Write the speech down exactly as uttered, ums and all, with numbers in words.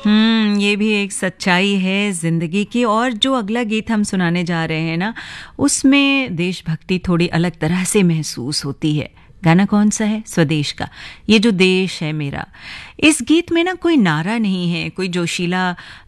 हम्म ये भी एक सच्चाई है जिंदगी की। और जो अगला गीत हम सुनाने जा रहे हैं ना, उसमें देशभक्ति थोड़ी अलग तरह से महसूस होती है। गाना कौन सा है? स्वदेश का। ये जो देश है मेरा, इस गीत में ना कोई नारा नहीं है, कोई जोशीला